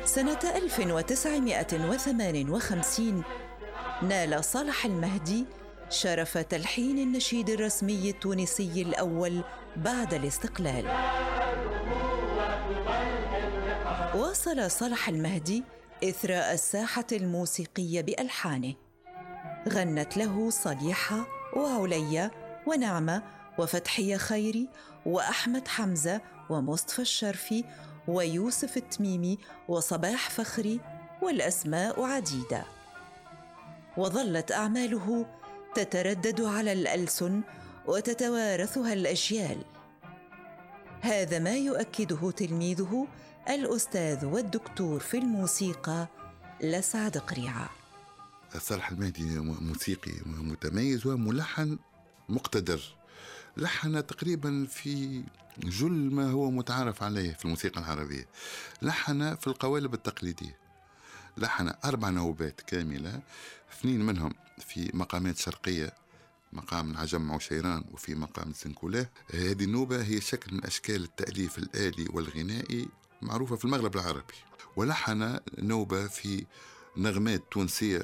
سنة 1958 نال صالح المهدي شرف تلحين النشيد الرسمي التونسي الأول بعد الاستقلال. واصل صالح المهدي إثراء الساحة الموسيقية بألحانه، غنت له صليحة وعليا ونعمة وفتحية خيري وأحمد حمزة ومصطفى الشرفي ويوسف التميمي وصباح فخري، والأسماء عديدة. وظلت أعماله تتردد على الألسن وتتوارثها الأجيال. هذا ما يؤكده تلميذه الأستاذ والدكتور في الموسيقى لسعد قريعة. صالح المهدي موسيقي متميز وملحن مقتدر، لحن تقريبا في جل ما هو متعارف عليه في الموسيقى العربية. لحن في القوالب التقليدية، لحن 4 نوبات كاملة، 2 منهم في مقامات شرقية، مقام العجم عشيران وفي مقام السنكولاه. هذه النوبة هي شكل من أشكال التأليف الآلي والغنائي معروفة في المغرب العربي. ولحن نوبة في نغمات تونسية